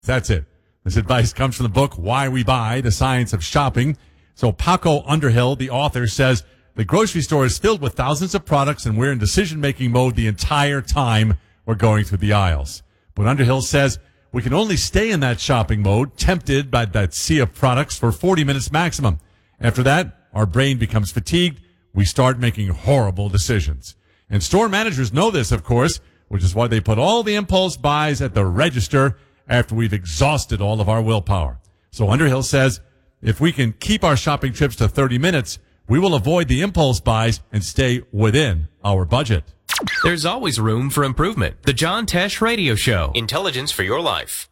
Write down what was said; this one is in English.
That's it. This advice comes from the book, Why We Buy, The Science of Shopping. So Paco Underhill, the author, says the grocery store is filled with thousands of products and we're in decision-making mode the entire time we're going through the aisles. But Underhill says we can only stay in that shopping mode, tempted by that sea of products, for 40 minutes maximum. After that, our brain becomes fatigued. We start making horrible decisions. And store managers know this, of course, which is why they put all the impulse buys at the register after we've exhausted all of our willpower. So Underhill says if we can keep our shopping trips to 30 minutes, we will avoid the impulse buys and stay within our budget. There's always room for improvement. The John Tesh Radio Show. Intelligence for your life.